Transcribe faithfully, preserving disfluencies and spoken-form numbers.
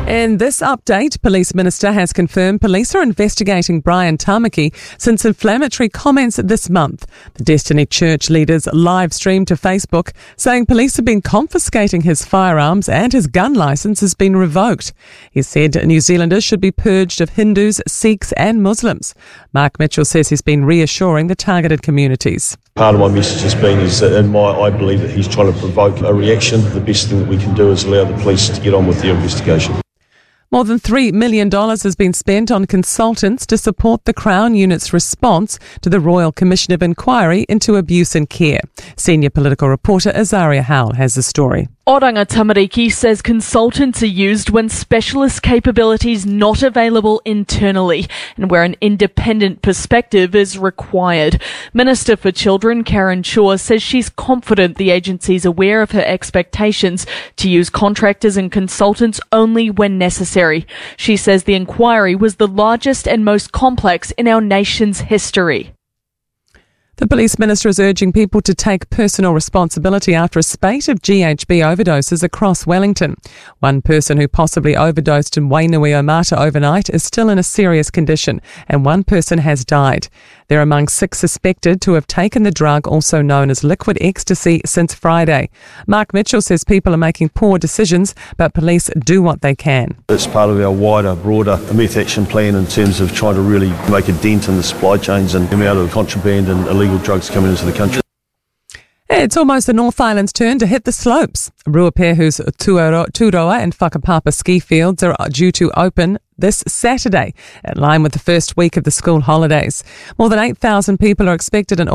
In this update, Police Minister has confirmed police are investigating Brian Tamaki since inflammatory comments this month. The Destiny Church leaders live streamed to Facebook saying police have been confiscating his firearms and his gun licence has been revoked. He said New Zealanders should be purged of Hindus, Sikhs and Muslims. Mark Mitchell says he's been reassuring the targeted communities. Part of my message has been is that in my, I believe that he's trying to provoke a reaction. The best thing that we can do is allow the police to get on with their investigation. More than three million dollars has been spent on consultants to support the Crown Unit's response to the Royal Commission of Inquiry into Abuse in Care. Senior political reporter Azaria Howell has the story. Oranga Tamariki says consultants are used when specialist capabilities not available internally and where an independent perspective is required. Minister for Children Karen Shaw says she's confident the agency is aware of her expectations to use contractors and consultants only when necessary. She says the inquiry was the largest and most complex in our nation's history. The Police Minister is urging people to take personal responsibility after a spate of G H B overdoses across Wellington. One person who possibly overdosed in Wainuiomata overnight is still in a serious condition, and one person has died. They're among six suspected to have taken the drug, also known as liquid ecstasy, since Friday. Mark Mitchell says people are making poor decisions, but police do what they can. It's part of our wider, broader meth action plan in terms of trying to really make a dent in the supply chains and the amount of contraband and illegal drugs coming into the country. It's almost the North Island's turn to hit the slopes. Ruapehu's Turoa and Whakapapa ski fields are due to open this Saturday, in line with the first week of the school holidays. More than eight thousand people are expected in